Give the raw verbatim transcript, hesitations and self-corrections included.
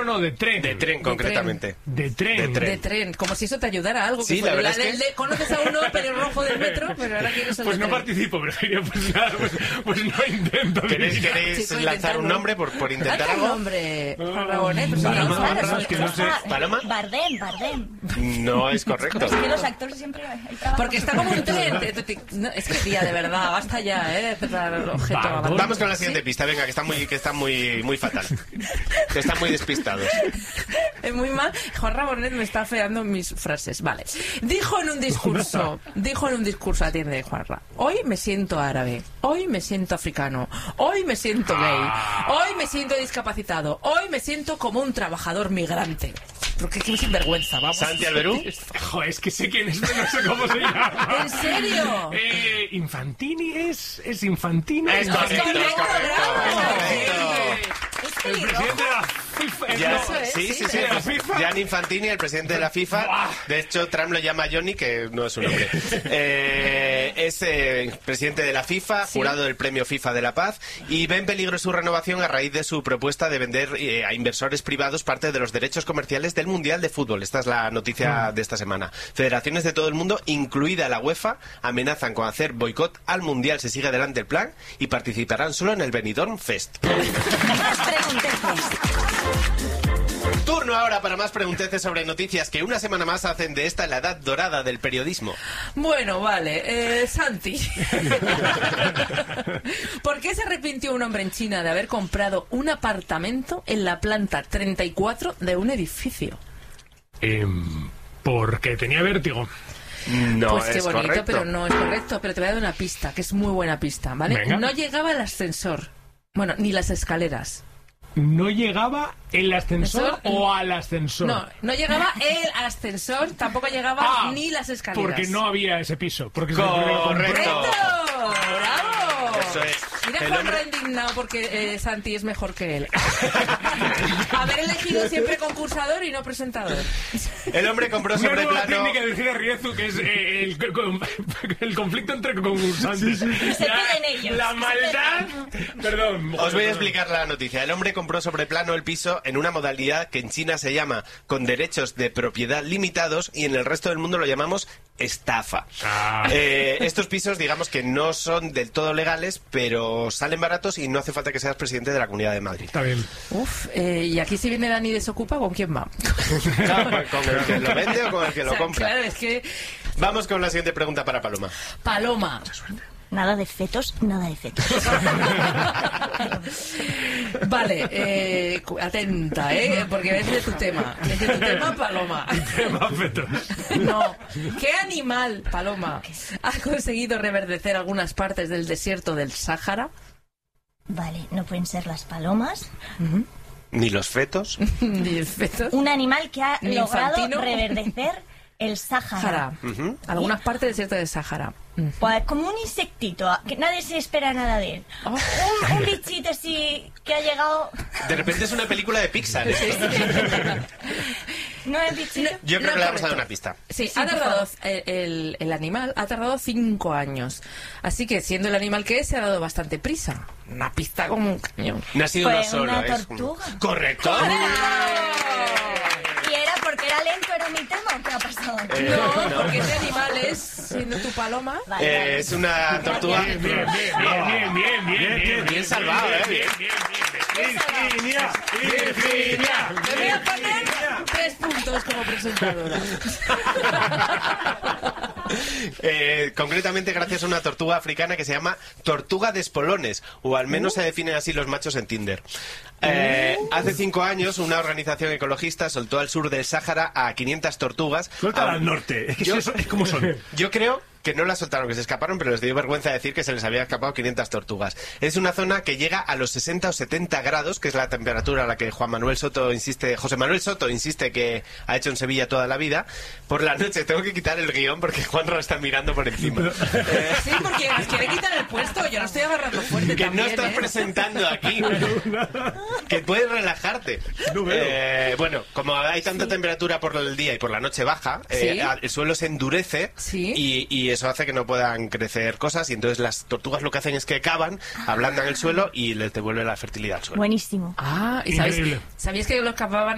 no, de tren. De tren, concretamente. De tren. De tren. De tren, como si eso te ayudara a algo. Sí, que la fue verdad la es que... de, conoces a uno pelirrojo del metro, pero ahora quieres el Pues de no tren. participo, Virginia, pues nada, pues, pues no intento. ¿Queréis, ¿queréis Chico, lanzar intentando. un nombre por, por intentar Haz el algo? nombre, Juan Rabonet, pues Paloma, sí, claro, Paloma, sí. que no sé. ¿Paloma? Bardem, Bardem. No es correcto. Es que los actores siempre hay trabajo. Porque está como un tren. te- te- te- no, es que tía, de verdad, basta ya, ¿eh? De empezar el objeto. a Vamos. Vamos con la siguiente pista, venga, que está muy, que está muy, muy fatal. Que están muy despistados. Es muy mal. Juan Rabonet me está feando mis frases. Vale. Dijo en un discurso, dijo en un discurso, atiende, Juanra. Hoy me siento árabe. Hoy me siento africano. Hoy me siento gay. Hoy me siento discapacitado. Hoy me siento como un trabajador migrante. Porque qué sinvergüenza, vamos. Santi Alberú. Joder, es que sé quién es, pero no sé cómo se llama. ¿En serio? Eh, Infantini es... ¿Es Infantino? Es correcto, es correcto. Es correcto. Es El pelirrojo. presidente de la FIFA. Ya, Eso es, sí, sí, sí, sí. de la FIFA. Gianni Infantini, el presidente de la FIFA. Buah. De hecho, Trump lo llama Johnny, que no es su nombre. Eh, es eh, presidente de la FIFA, jurado del premio FIFA de la Paz, y ve en peligro su renovación a raíz de su propuesta de vender eh, a inversores privados parte de los derechos comerciales del Mundial de Fútbol. Esta es la noticia de esta semana. Federaciones de todo el mundo, incluida la UEFA, amenazan con hacer boicot al Mundial si sigue adelante el plan y participarán solo en el Benidorm Fest. Más pregunteces. Turno ahora para más pregunteces sobre noticias que una semana más hacen de esta la edad dorada del periodismo. Bueno, vale. Eh, Santi. ¿Por qué se arrepintió un hombre en China de haber comprado un apartamento en la planta treinta y cuatro de un edificio? Em, porque tenía vértigo. No Pues qué es bonito, correcto. pero no es correcto. Pero te voy a dar una pista, que es muy buena pista, ¿vale? Venga. No llegaba el ascensor. Bueno, ni las escaleras. ¿No llegaba el ascensor Ascensor, o al ascensor? No, no llegaba el ascensor, tampoco llegaba Ah, ni las escaleras. Porque no había ese piso. Porque es el primero que compró. Correcto. ¡Correcto! ¡Bravo! Eso es. Mira El Juanra hombre- indignado porque eh, Santi es mejor que él. Haber elegido siempre concursador y no presentador. El hombre compró Una sobre nueva plano... técnica de Virginia Riezu, que es eh, el, el conflicto entre concursantes. Se piden ellos. La maldad... Perdón. Os voy a explicar la noticia. El hombre compró sobre plano el piso en una modalidad que en China se llama con derechos de propiedad limitados y en el resto del mundo lo llamamos estafa. Ah. Eh, estos pisos, digamos que no son del todo legales, pero salen baratos y no hace falta que seas presidente de la Comunidad de Madrid. Está bien. Uf, eh, y aquí si viene Dani Desocupa, ¿con quién va? Claro, ¿con el que lo vende o con el que O lo sea, compra? Claro, es que... Vamos con la siguiente pregunta para Paloma. Paloma. Nada de fetos, nada de fetos. Vale, eh, cu- atenta, ¿eh? Porque es de tu tema. Es de tu tema, Paloma. Tema fetos. No. ¿Qué animal, Paloma, ha conseguido reverdecer algunas partes del desierto del Sáhara? Vale, no pueden ser las palomas. Ni los fetos. Ni el feto. Un animal que ha Ni logrado infantino. reverdecer el Sáhara. Sáhara. Algunas partes del desierto del Sáhara. Mm. Pues como un insectito, que nadie se espera nada de él. Oh. Un, un bichito así que ha llegado... De repente es una película de Pixar. ¿eh? ¿No es bichito? Yo creo No, que le vamos a dar correcto. una pista. Sí, Sí, ha por tardado, favor. el, el- el animal ha tardado cinco años. Así que, siendo el animal que es, se ha dado bastante prisa. Una pista como un cañón. No ha sido Fue uno solo. una es tortuga. un- Correcto. ¿Y era porque era lento, era mi tema o qué ha pasado? Eh, No, no. porque ese animal es, siendo tu paloma... Vale, Eh, vale. es una tortuga. Bien, bien, bien, bien, bien, bien, bien, Bien salvado, ¿eh? Bien. Virginia, Virginia. Me voy a poner tres puntos como presentadora. Eh, concretamente gracias a una tortuga africana que se llama tortuga de espolones, o al menos se definen así los machos en Tinder. Eh, hace cinco años una organización ecologista soltó al sur del Sáhara a quinientas tortugas. Suéltala Ah, al norte. Es que yo- si eso es como son. Yo creo que no las soltaron, que se escaparon, pero les dio vergüenza decir que se les había escapado quinientas tortugas. Es una zona que llega a los sesenta o setenta grados, que es la temperatura a la que Juan Manuel Soto insiste, José Manuel Soto insiste que ha hecho en Sevilla toda la vida. Por la noche tengo que quitar el guión porque Juanra lo está mirando por encima. Eh, Sí, porque nos quiere quitar el puesto. Yo no estoy agarrando fuerte que también, no estás ¿eh? presentando aquí. Que puedes relajarte. No veo. Eh, bueno, como hay tanta temperatura por el día y por la noche baja, eh, Sí. a- el suelo se endurece Sí. y, y eso hace que no puedan crecer cosas y entonces las tortugas lo que hacen es que cavan, ablandan el suelo y les devuelve la fertilidad al suelo. Buenísimo. Ah, ¿y sabéis, Increíble. sabéis que los cavaban